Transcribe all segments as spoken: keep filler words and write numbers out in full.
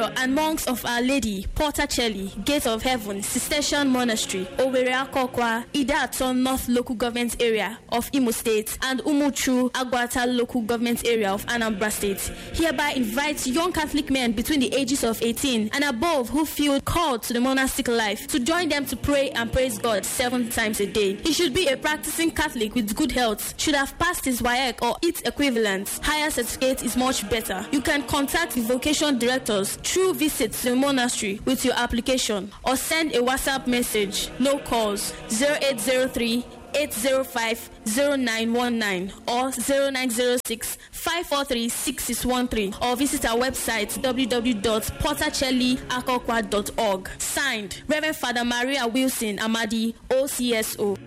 Superior and Monks of Our Lady, Portacelli, Gate of Heaven, Cistercian Monastery, Owerri Akokwa, Idaton North Local Government Area of Imo State, and Umuchu, Agwata Local Government Area of Anambra State hereby invites young Catholic men between the ages of eighteen and above who feel called to the monastic life to join them to pray and praise God seven times a day. He should be a practicing Catholic with good health, should have passed his W A E C or its equivalent. Higher certificate is much better. You can contact the vocation directors through visits to the monastery with your application or send a WhatsApp message. No calls. zero eight zero three, eight zero five, zero nine one nine or zero nine zero six, five four three, six six one three or visit our website w w w dot portacelli akokwa dot org. Signed, Reverend Father Maria Wilson Amadi, O C S O.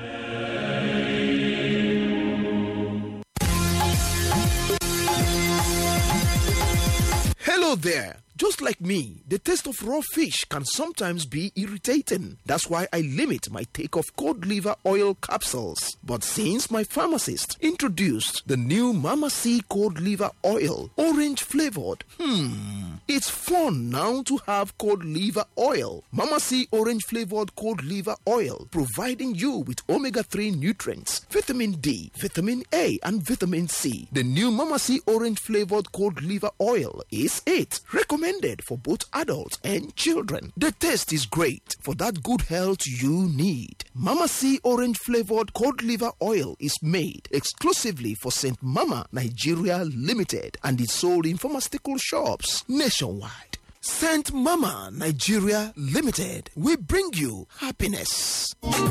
Hello there. Just like me, the taste of raw fish can sometimes be irritating. That's why I limit my take of cod liver oil capsules. But since my pharmacist introduced the new Mama C cod liver oil, orange flavored, hmm, it's fun now to have cod liver oil. Mama C orange flavored cod liver oil, providing you with omega three nutrients, vitamin D, vitamin A, and vitamin C. The new Mama C orange flavored cod liver oil is it. Recommended for both adults and children. The taste is great for that good health you need. Mama C orange flavored cod liver oil is made exclusively for Saint Mama Nigeria Limited and is sold in pharmaceutical shops nationwide. Saint Mama Nigeria Limited, we bring you happiness.